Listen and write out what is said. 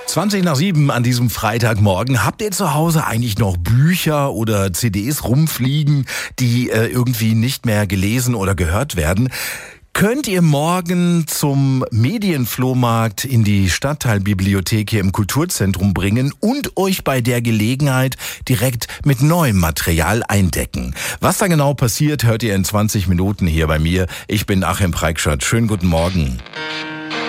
20 nach 7 an diesem Freitagmorgen. Habt ihr zu Hause eigentlich noch Bücher oder CDs rumfliegen, die irgendwie nicht mehr gelesen oder gehört werden? Könnt ihr morgen zum Medienflohmarkt in die Stadtteilbibliothek hier im Kulturzentrum bringen und euch bei der Gelegenheit direkt mit neuem Material eindecken? Was da genau passiert, hört ihr in 20 Minuten hier bei mir. Ich bin Achim Preikschat. Schönen guten Morgen.